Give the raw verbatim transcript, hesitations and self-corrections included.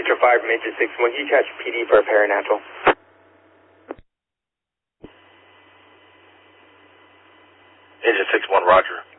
Victor five from Engine six one, you catch P D for a paranatural. Engine six one, roger.